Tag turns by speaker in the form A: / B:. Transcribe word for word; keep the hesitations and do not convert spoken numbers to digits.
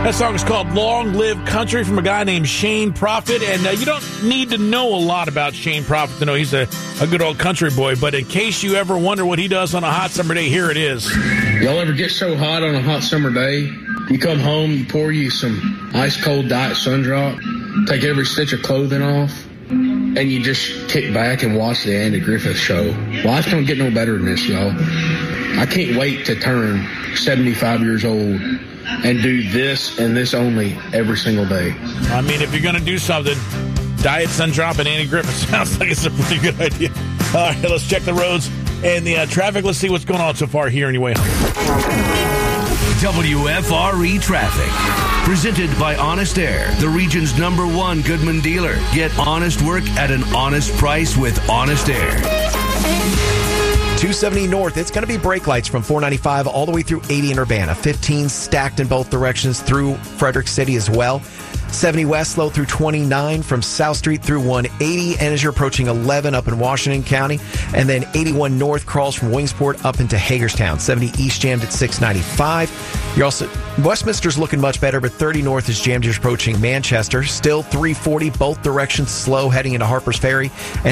A: That song is called Long Live Country from a guy named Shane Prophet. And uh, you don't need to know a lot about Shane Prophet to know he's a, a good old country boy. But in case you ever wonder what he does on a hot summer day, here it is.
B: Y'all ever get so hot on a hot summer day, you come home, you pour you some ice-cold Diet Sundrop, take every stitch of clothing off, and you just kick back and watch the Andy Griffith Show. Life don't get no better than this, y'all. I can't wait to turn seventy-five years old and do this and this only every single day.
A: I mean, if you're going to do something, Diet Sundrop and Andy Griffith sounds like it's a pretty good idea. All right, let's check the roads and the uh, traffic. Let's see what's going on so far here on your way home.
C: W F R E Traffic. Presented by Honest Air, the region's number one Goodman dealer. Get honest work at an honest price with Honest Air.
D: two seventy north, it's going to be brake lights from four ninety-five all the way through eighty in Urbana. fifteen stacked in both directions through Frederick City as well. seventy west slow through twenty-nine from South Street through one eighty. And as you're approaching eleven up in Washington County. And then eighty-one north crawls from Wingsport up into Hagerstown. seventy east jammed at six ninety-five. You're also, Westminster's looking much better, but thirty north is jammed as you're approaching Manchester. Still three forty both directions slow heading into Harper's Ferry. And